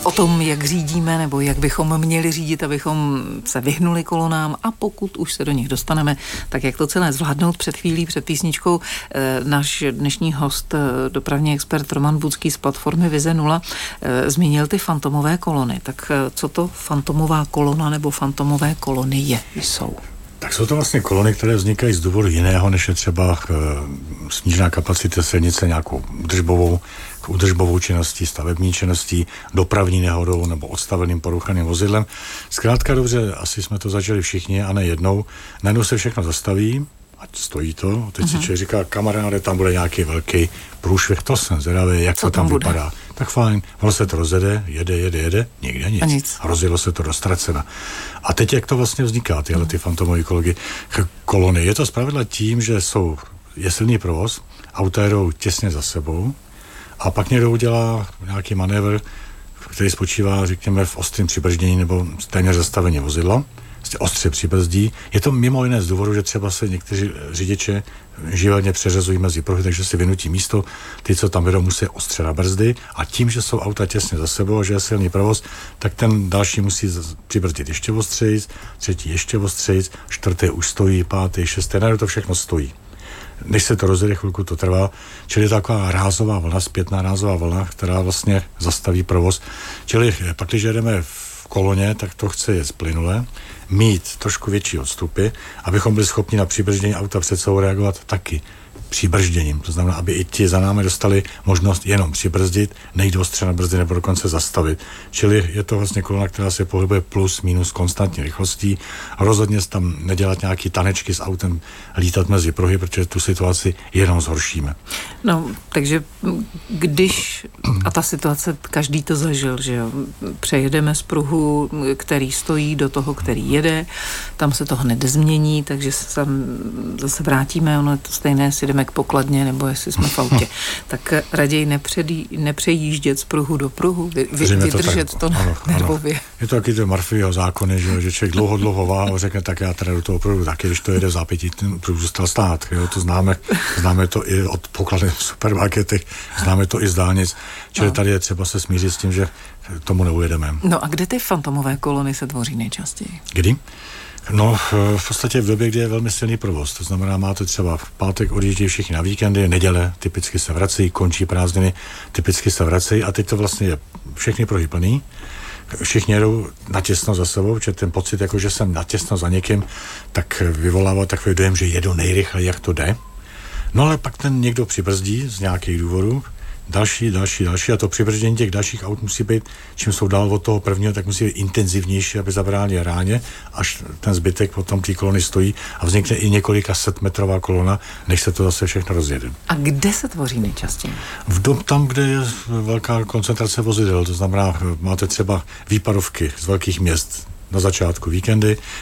O tom, jak řídíme, nebo jak bychom měli řídit, abychom se vyhnuli kolonám, a pokud už se do nich dostaneme, tak jak to celé zvládnout. Před chvílí, před písničkou, náš dnešní host, dopravní expert Roman Budský z platformy Vize 0, zmínil ty fantomové kolony. Tak co to fantomová kolona nebo fantomové kolony jsou? Tak jsou to vlastně kolony, které vznikají z důvodu jiného, než je třeba snížená kapacita silnice nějakou údržbovou činností, stavební činností, dopravní nehodou nebo odstaveným poruchaným vozidlem. Zkrátka dobře, asi jsme to zažili všichni a ne jednou. Najednou se všechno zastaví, ať stojí to. Teď si člověk říká, kamaráde, tam bude nějaký velký průšvih, to jsem zvědavý, jak to tam vypadá. Tak fajn, ono se to rozjede, jede, nikde nic. Rozjelo se to do Ztracena. A teď jak to vlastně vzniká, tyhle ty fantomové kolony? Je to zpravidla tím, že je silný provoz, auta jedou těsně za sebou a pak někdo udělá nějaký manévr, který spočívá, řekněme, v ostrém přibrždění nebo téměř zastavení vozidla. Ostře přibrzdí. Je to mimo jiné z důvodu, že třeba se někteří řidiče živelně přeřazují mezi pruhy, takže si vynutí místo. Ty, co tam vedou, musí ostře na brzdy a tím, že jsou auta těsně za sebou a že je silný provoz, tak ten další musí přibrzdit ještě ostřejc, třetí ještě ostřejc, čtvrtý už stojí, pátý, šestý, najednou to všechno stojí. Než se to rozjede, chvilku to trvá, čili je taková rázová vlna, zpětná rázová vlna, která vlastně zastaví provoz. Čili pak, když jedeme v koloně, tak to chce jet plynule, mít trošku větší odstupy, abychom byli schopni na přibrždění auta před sebou reagovat taky přibržděním. To znamená, aby i ti za námi dostali možnost jenom přibrzdit, nejít ostře na brzdy nebo dokonce zastavit. Čili je to vlastně kolona, která se pohybuje plus minus konstantní rychlostí. Rozhodně tam nedělat nějaký tanečky s autem, lítat mezi pruhy, protože tu situaci jenom zhoršíme. No, takže když, a ta situace, každý to zažil, že jo, přejedeme z pruhu, který stojí, do toho, který jede, tam se to hned změní, takže se tam zase vrátíme, ono je to stejné, jestli jdeme k pokladně, nebo jestli jsme v autě. Tak raději nepřejíždět z pruhu do pruhu, vydržet to nervově. Je to taky to Murphyho zákon, že člověk dlouho váhá a řekne, tak já teda do toho pruhu taky, když to jede v zápětí, ten pruh zůstal stát. Jo, to známe to i od pokladny v supermarketech, známe to i z dálnic, čili tady je třeba se smířit s tím, že tomu neujedeme. No a kde ty fantomové kolony se tvoří nejčastěji? Kdy? No, v podstatě v době, kdy je velmi silný provoz. To znamená, máte třeba v pátek odjíždějí všichni na víkendy, neděle typicky se vracejí, končí prázdniny, typicky se vracejí a teď to vlastně je všechny pruhy plný. Všichni jedou natěsno za sebou, protože ten pocit, jako že jsem natěsno za někým, tak vyvolává takový dojem, že jedu nejrychleji, jak to jde. No ale pak ten někdo přibrzdí z nějakých důvodů, další a to přibrždění těch dalších aut musí být, čím jsou dál od toho prvního, tak musí být intenzivnější, aby zabránili ráně, až ten zbytek potom té kolony stojí a vznikne i několika setmetrová kolona, než se to zase všechno rozjede. A kde se tvoří nejčastěji? Tam, kde je velká koncentrace vozidel, to znamená, máte třeba výpadovky z velkých měst na začátku víkendy,